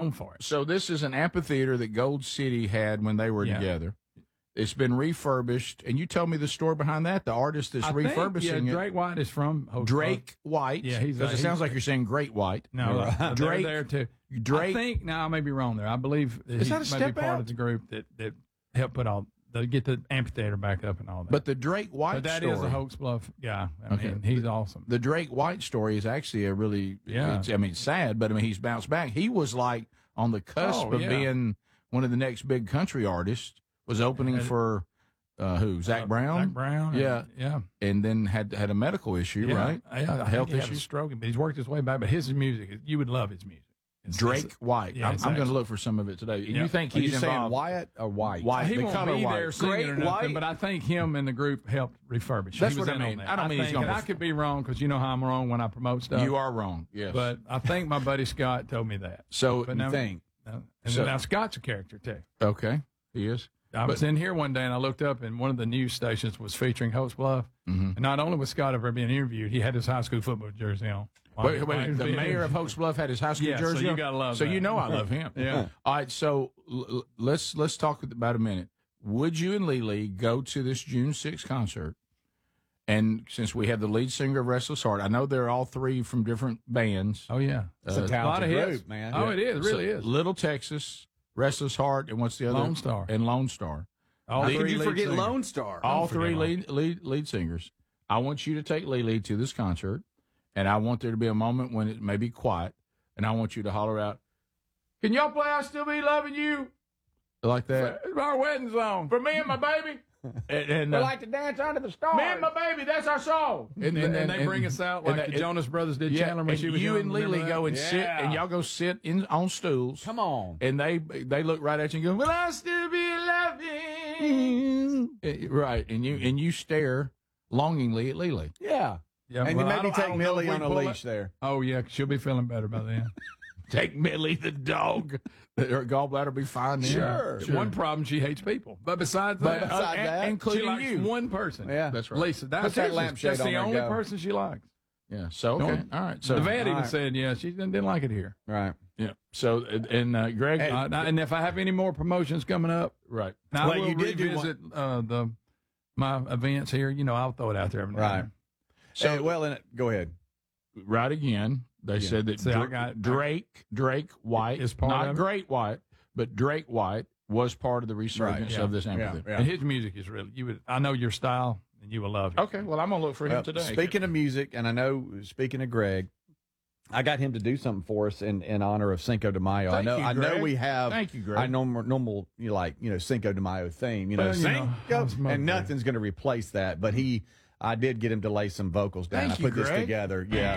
known for it. So this is an amphitheater that Gold City had when they were together. It's been refurbished, and you told me the story behind that. The artist that's refurbishing it. Drake White is from Drake White. Yeah, because it sounds like you're saying Great White. No, Drake there too. Drake. I think I may be wrong there. I believe Is that a he step may be part out? of the group that helped put all get the amphitheater back up and all that. But the Drake White but that story. is a Hoax Bluff guy. I mean, he's awesome. The Drake White story is actually a really, it's sad, but I mean, he's bounced back. He was like on the cusp of being one of the next big country artists, was opening for who? Zach Brown? Zach Brown. Yeah. And then had a medical issue, right? Yeah, a health issue. issue. Stroke, but he's worked his way back. But his music, you would love his music. Drake White. Yeah, I'm going to look for some of it today. And you think Are he's you involved? saying Wyatt or White? White. He the won't color be white. there singing Great or nothing, White. but I think him and the group helped refurbish. That's He was what I in on mean. that. I don't mean he's think, gonna and I could be wrong because you know how I'm wrong when I promote stuff. You are wrong, yes. But I think my buddy Scott told me that. So but you now, think. And now Scott's a character, too. Okay, he is. I was in here one day and I looked up and one of the news stations was featuring Hoax Bluff. Mm-hmm. And not only was Scott ever being interviewed, he had his high school football jersey on. Wait, the mayor of Hoax Bluff had his high school jersey on? So you got to love So that. you know I love him. Yeah. All right, so let's talk about a minute. Would you and Lily go to this June 6th concert? And since we have the lead singer of Restless Heart, I know they're all three from different bands. Oh, yeah. It's a lot talented of group, hits. man. Oh, it is. It really is. Little Texas, Restless Heart, and what's the other? Lone Star. And Lone Star. All How could three you lead forget singers. Lone Star? All forget three Lone. lead singers. I want you to take Lily to this concert, and I want there to be a moment when it may be quiet, and I want you to holler out, "Can y'all play I Still Be Loving You?" Like that. It's our wedding song. For me and my baby. And We like to dance under the stars. me and my baby, that's our song. And they bring us out like the Jonas Brothers did Chandler when and she was you young. and Lily Remember go that? and sit, and y'all go sit on stools. Come on. And they look right at you and go, "Will I still be loving?" Right, and you stare longingly at Lily. Yeah. Yeah, And well, you I maybe don't- I take don't know Millie if on we a pull leash there. Oh, yeah, she'll be feeling better by then. Take Millie the dog. Her gallbladder will be fine then. Sure. One problem, she hates people. But besides that, including she likes you. one person. Yeah. That's right. Lisa, Put that lampshade that's on the there and only go. person she likes. Yeah. So okay. All right. So the vet even all right. said, yeah, she didn't like it here. Right. yeah. So and Greg. And if I have any more promotions coming up, right. now Well, I will you did do revisit my events here. You know, I'll throw it out there every now and Right. then. So, go ahead. Right again. They said that See, I got- Drake White Is part not of it? Great White, but Drake White was part of the resurgence Right. of this Yeah. amphitheater. Yeah. And his music is really I know your style and you will love it. Okay. Well, I'm gonna look for him Well, today. speaking of music, and I know, speaking of Greg, I got him to do something for us in honor of Cinco de Mayo. Thank you, I know Greg. we have Thank you, Greg. our normal Cinco de Mayo theme, Well, you know, I Cinco, was smoking. and nothing's going to replace that. But I did get him to lay some vocals down. Thank I you, put this Greg. together. Yeah.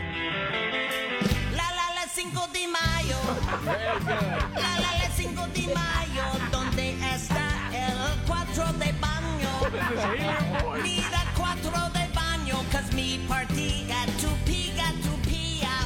La la la Cinco de Mayo. La la la Cinco de Mayo. ¿Dónde está el cuatro de baño? Mira cuatro de baño, 'cause me party got to pee, got to pee out.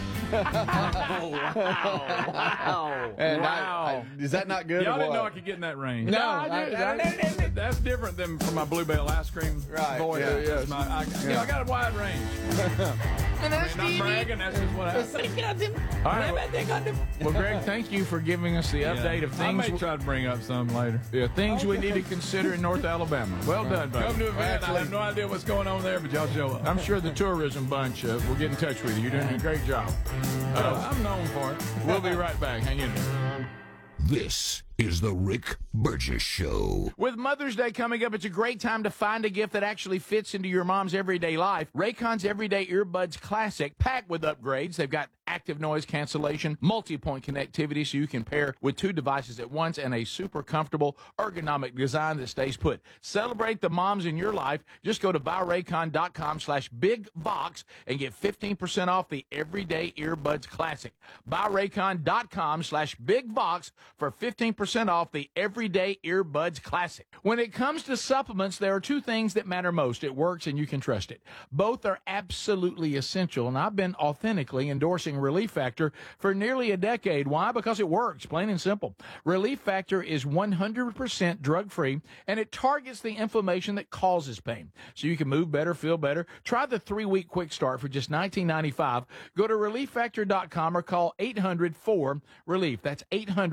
And Wow. is that not good? Y'all or didn't know I what? could get in that range. No, That's different than from my Bluebell ice cream Right, voice. yeah, That's I got a wide range. I mean, not bragging, that's just what happens. All right. Well, Greg, thank you for giving us the update of I things. may try to bring up some later. Things we need to consider in North Alabama. Well done, buddy. Come to an event. I have no idea what's going on there, but y'all show up. I'm sure the tourism bunch will get in touch with you. You're doing a great job. I'm known for it. We'll be right back. Hang in there. This is the Rick Burgess Show. With Mother's Day coming up, it's a great time to find a gift that actually fits into your mom's everyday life. Raycon's Everyday Earbuds Classic, packed with upgrades. They've got active noise cancellation, multi-point connectivity so you can pair with two devices at once, and a super comfortable ergonomic design that stays put. Celebrate the moms in your life. Just go to buyraycon.com/bigvox and get 15% off the Everyday Earbuds Classic. Buyraycon.com/bigvox for 15% off the Everyday Earbuds Classic. When it comes to supplements, there are two things that matter most. It works and you can trust it. Both are absolutely essential, and I've been authentically endorsing Relief Factor for nearly a decade. Why? Because it works, plain and simple. Relief Factor is 100% drug-free, and it targets the inflammation that causes pain. So you can move better, feel better. Try the 3-week quick start for just $19.95. Go to relieffactor.com or call 800-4-RELIEF. That's 800